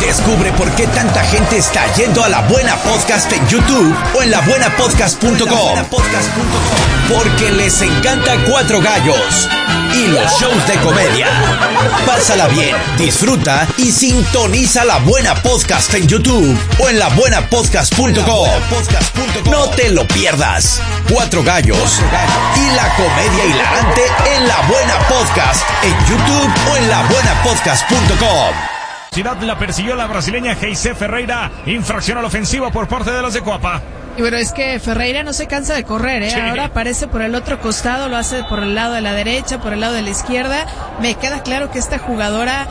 Descubre por qué tanta gente está yendo a La Buena Podcast en YouTube o en labuenapodcast.com. Porque les encanta Cuatro Gallos y los shows de comedia. Pásala bien, disfruta y sintoniza La Buena Podcast en YouTube o en labuenapodcast.com. No te lo pierdas. Cuatro Gallos y la comedia hilarante en La Buena Podcast en YouTube o en labuenapodcast.com. Ciudad la persiguió la brasileña Geise Ferreira, infracción a la ofensiva por parte de los de Coapa. Y bueno, es que Ferreira no se cansa de correr, ¿eh? Sí. Ahora aparece por el otro costado, lo hace por el lado de la derecha, por el lado de la izquierda. Me queda claro que esta jugadora,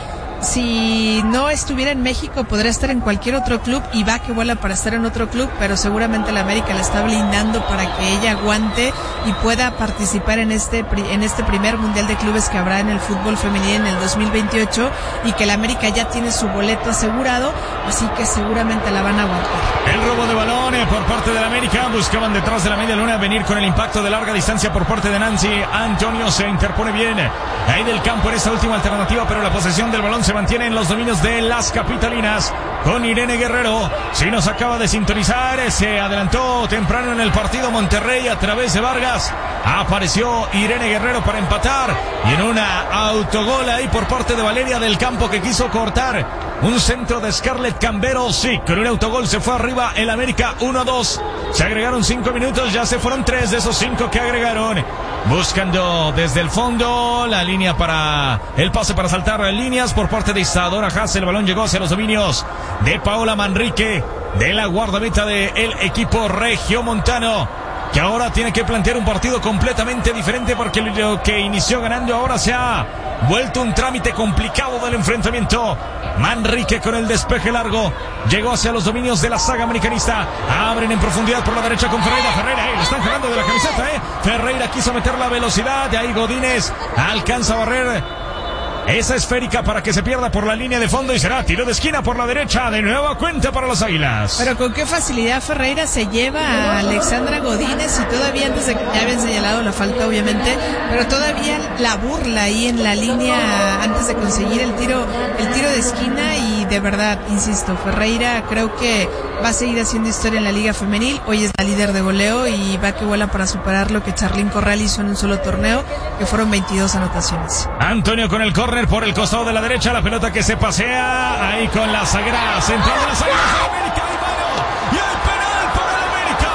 si no estuviera en México, podría estar en cualquier otro club y va que vuela para estar en otro club, pero seguramente la América la está blindando para que ella aguante y pueda participar en este primer Mundial de Clubes que habrá en el fútbol femenino en el 2028 y que la América ya tiene su boleto asegurado, así que seguramente la van a aguantar. El robo de balones por parte de la América, buscaban detrás de la media luna venir con el impacto de larga distancia por parte de Nancy. Antonio se interpone bien ahí del campo en esta última alternativa, pero la posesión del balón se mantiene en los dominios de las capitalinas con Irene Guerrero. Si nos acaba de sintonizar, se adelantó temprano en el partido Monterrey a través de Vargas. Apareció Irene Guerrero para empatar y en una autogol ahí por parte de Valeria del Campo que quiso cortar un centro de Scarlett Cambero. Sí, con un autogol se fue arriba el América 1-2. Se agregaron 5 minutos, ya se fueron 3 de esos 5 que agregaron. Buscando desde el fondo la línea para el pase para saltar líneas por parte de Isadora Haas. El balón llegó hacia los dominios de Paola Manrique, de la guardameta del equipo regiomontano, que ahora tiene que plantear un partido completamente diferente porque lo que inició ganando ahora se ha vuelto un trámite complicado del enfrentamiento. Manrique con el despeje largo llegó hacia los dominios de la saga americanista. Abren en profundidad por la derecha con Ferreira. Le están jalando de la camiseta, Ferreira quiso meter la velocidad, de ahí Godínez alcanza a barrer esa esférica para que se pierda por la línea de fondo y será tiro de esquina por la derecha, de nueva cuenta para las Águilas. Pero con qué facilidad Ferreira se lleva a Alexandra Godínez y todavía antes de que ya habían señalado la falta obviamente, pero todavía la burla ahí en la línea antes de conseguir el tiro de esquina. Y de verdad, insisto, Ferreira creo que va a seguir haciendo historia en la Liga Femenil. Hoy es la líder de goleo y va que vuela para superar lo que Charlín Corral hizo en un solo torneo, que fueron 22 anotaciones. Antonio con el córner por el costado de la derecha, la pelota que se pasea ahí con la zaguera central de las Águilas de la América. Hay mano y hay penal para la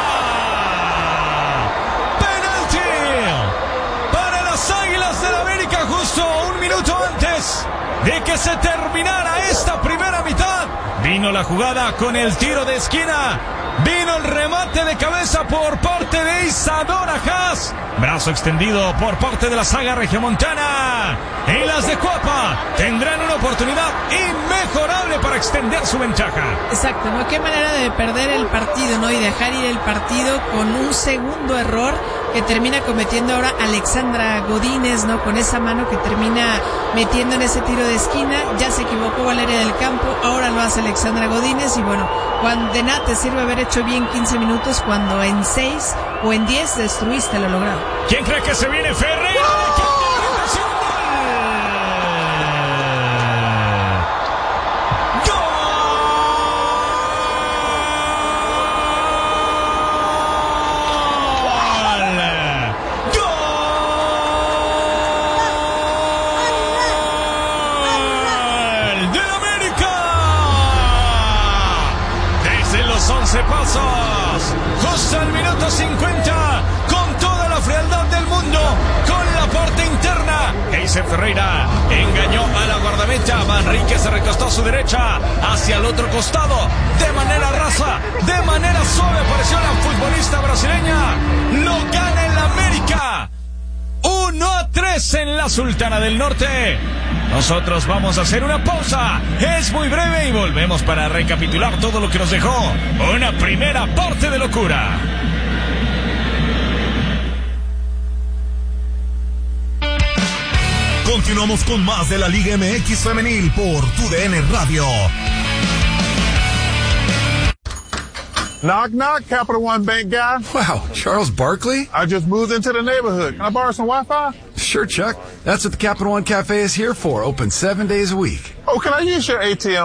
América. Penalti para las Águilas de la América justo un minuto antes de que se terminara esta primera mitad. Vino la jugada con el tiro de esquina. Vino el remate de cabeza por parte de Isadora Haas. Brazo extendido por parte de la saga regiomontana. Y las de Coapa tendrán una oportunidad inmejorable para extender su ventaja. Exacto, ¿no? Qué manera de perder el partido, ¿no? Y dejar ir el partido con un segundo error que termina cometiendo ahora Alexandra Godínez, ¿no? Con esa mano que termina metiendo en ese tiro de esquina. Ya se equivocó Valeria del Campo, ahora lo hace Alexandra Godínez. Y bueno, cuando de nada te sirve haber hecho bien 15 minutos cuando en 6 o en 10 destruiste lo logrado. ¿Quién cree que se viene? Ferreira. Pasos, justo al minuto 50, con toda la frialdad del mundo, con la parte interna. Geise Ferreira engañó a la guardameta. Manrique se recostó a su derecha, hacia el otro costado, de manera rasa, de manera suave. Apareció la futbolista brasileña. Lo gana el América. 1-3 en la Sultana del Norte. Nosotros vamos a hacer una pausa. Es muy breve y volvemos para recapitular todo lo que nos dejó una primera parte de locura. Continuamos con más de la Liga MX Femenil por TUDN Radio. Knock, knock, Capital One Bank guy. Wow, Charles Barkley? I just moved into the neighborhood. Can I borrow some Wi-Fi? Sure, Chuck. That's what the Capital One Cafe is here for. Open 7 days a week. Oh, can I use your ATM?